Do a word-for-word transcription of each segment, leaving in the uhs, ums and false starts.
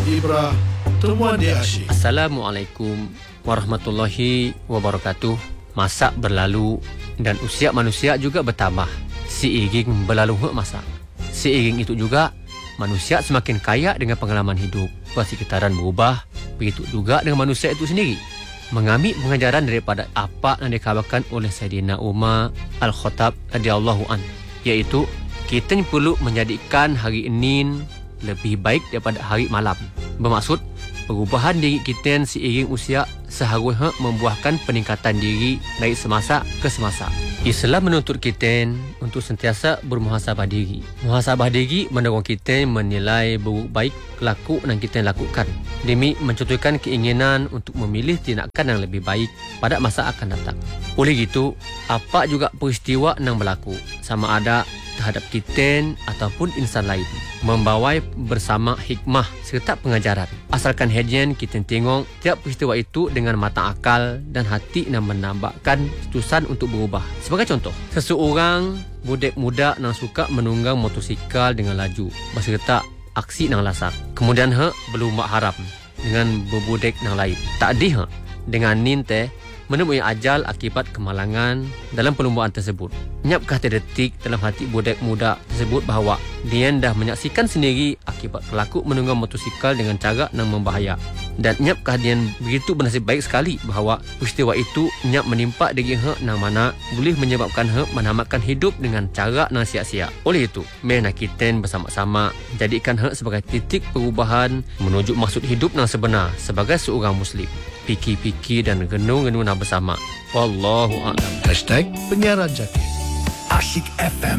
Ibrah Temuan Dia Asyik. Assalamualaikum warahmatullahi wabarakatuh. Masa berlalu dan usia manusia juga bertambah. Seiring berlalu masa, seiring itu juga manusia semakin kaya dengan pengalaman hidup. Persekitaran berubah, begitu juga dengan manusia itu sendiri. Mengambil pengajaran daripada apa yang dikhabarkan oleh Sayyidina Umar Al-Khattab radhiyallahu an, iaitu kita perlu menjadikan hari ini lebih baik daripada hari malam. Bermaksud perubahan diri kita seiring usia seharusnya membuahkan peningkatan diri dari semasa ke semasa. Islam menuntut kita untuk sentiasa bermuhasabah diri. Muhasabah diri mendorong kita menilai buruk baik kelaku yang kita lakukan, demi mencontohkan keinginan untuk memilih tindakan yang lebih baik pada masa akan datang. Oleh itu, apa juga peristiwa yang berlaku, sama ada terhadap kita ataupun insan lain, membawa bersama hikmah serta pengajaran. Asalkan hajian kita tengok tiap peristiwa itu dengan mata akal dan hati yang menambahkan keputusan untuk berubah. Sebagai contoh, seseorang budak muda yang suka menunggang motosikal dengan laju beserta aksi yang lasar. Kemudian he berlumba haram dengan berbudak yang lain. Tak di he dengan nin teh menemui ajal akibat kemalangan dalam perlombaan tersebut. Nyapkah terdetik dalam hati budak muda tersebut bahawa dia dah menyaksikan sendiri akibat pelaku menunggang motosikal dengan cara yang membahaya? Dan nyapkah dia begitu bernasib baik sekali bahawa peristiwa itu nyap menimpa diri he yang mana boleh menyebabkan he menamatkan hidup dengan cara yang sia-sia. Oleh itu, mari kita bersama-sama jadikan he sebagai titik perubahan menuju maksud hidup yang sebenar sebagai seorang Muslim. Fikir-fikir dan renung-renung bersama. Wallahu a'lam. Hashtag Penyiaran Jati Asyik F M.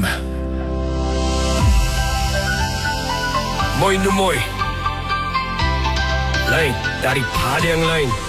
Moi nu moi, lain daripada yang lain.